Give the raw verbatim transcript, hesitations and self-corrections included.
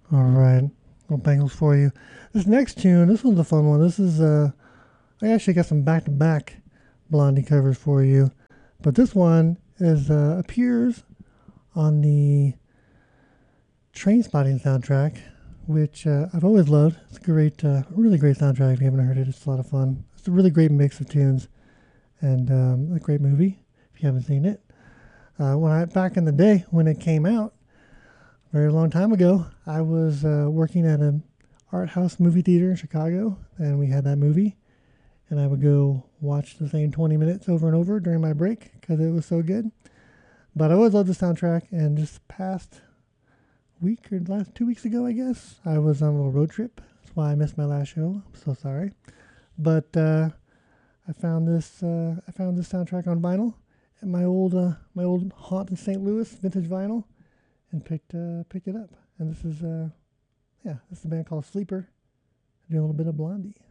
All right. Well, bangles for you. This next tune, this one's a fun one. This is, uh, I actually got some back to back Blondie covers for you. But this one is uh, appears on the Train Spotting soundtrack, which uh, I've always loved. It's a great, uh, really great soundtrack. If you haven't heard it, it's a lot of fun. It's a really great mix of tunes and um, a great movie if you haven't seen it. Uh, when I back in the day when it came out, a very long time ago, I was uh, working at an art house movie theater in Chicago, and we had that movie. And I would go watch the same twenty minutes over and over during my break because it was so good. But I always loved the soundtrack, and just past week or last two weeks ago, I guess, I was on a little road trip. That's why I missed my last show. I'm so sorry. But uh, I found this uh, I found this soundtrack on vinyl at my old uh, my old haunt in Saint Louis, vintage vinyl, and picked uh, picked it up. And this is uh, yeah, this is a band called Sleeper. Doing a little bit of Blondie.